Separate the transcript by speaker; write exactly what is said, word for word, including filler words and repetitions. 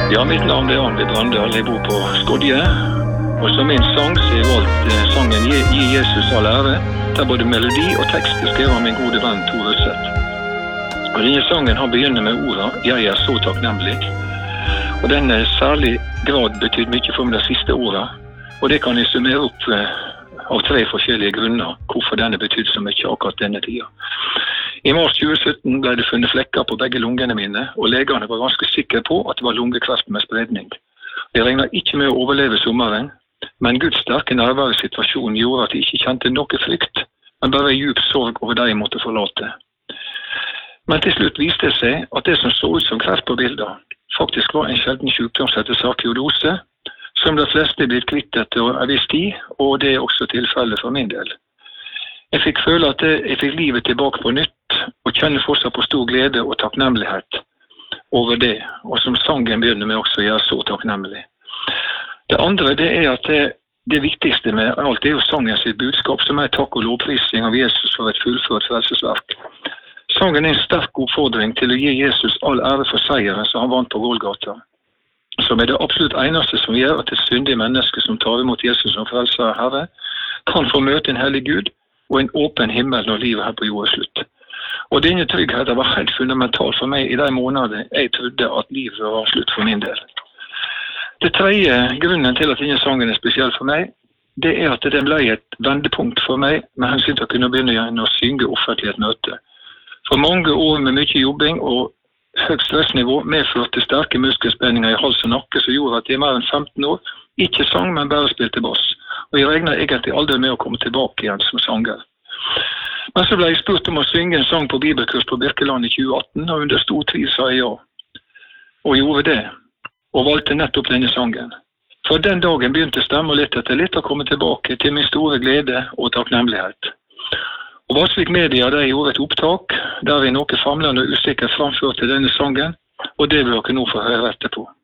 Speaker 1: Ja, mitt navn er Arne Brandal, jeg bor på Skodje, og som min sang så har jeg valgt eh, sangen Gi, Gi Jesus all ære, der både melodi og tekst er skrevet av min gode venn Tore Ødseth. Og denne sangen har begynner med orda «Jeg er så takknemlig», og den er særlig grad betydd mye for meg de siste åra, og det kan jeg summere opp eh, av tre forskjellige grunner hvorfor denne betydd så mye akkurat denne tida. I mars tjue sytten ble det funnet flekker på begge lungene mine, og legene var ganske sikre på at det var lungekreft med spredning. Jeg regnet ikke med å overleve sommeren, men Guds sterke nærvær i situasjonen gjorde at jeg ikke kjente noe frykt, men bare djup sorg over det jeg måtte forlate. Men til slutt viste det seg at det som så ut som kreft på bilder, faktisk var en sjelden sykdom som heter sarkoidose, som de fleste blir kvitt etter en viss tid, og det er også tilfellet for min del. Jeg fikk føle at jeg fikk livet tilbake på nytt, og kjenne fortsatt på stor glede og takknemlighet over det, og som sangen begynner med også, jeg er så takknemlig. Det andre det er at det, det viktigste med alt er jo sangen sitt budskap, som er takk og lovprisning av Jesus for et fullført frelsesverk. Sangen er en sterk oppfordring til å gi Jesus all ære for seieren som han vant på Golgata, som er det absolutt eneste som gjør at et syndig menneske som tar imot Jesus som frelser Herre, kan få møte en hellig Gud og en åpen himmel når livet her på jord er slutt. Og denne tryggheten var helt fundamental for meg i de månedene jeg trodde at livet var slutt for min del. Det tredje grunnen til at denne sangen er spesiell for meg, det er at den ble et vendepunkt for meg med hensyn til å kunne begynne igjen å synge offentlig et møte. For mange år med mye jobbing og høyt stressnivå medførte sterke muskelspenninger i hals og nakke som gjorde at jeg mer enn femten år ikke sang, men bare spilte bass. Og jeg regnet egentlig aldri med å komme tilbake igjen som sanger. Men så ble jeg spurt om å synge en sang på bibelkurs på Birkeland i tjue atten, og under stor tvil sa jeg ja. Og gjorde det, og valgte nettopp denne sangen. For den dagen begynte stemmen litt etter litt å komme tilbake til min store glede og takknemlighet. Og Varsvik Media de gjorde et opptak, der vi noe famlende og usikkert framførte denne sangen, og det vil dere nå få høre etterpå.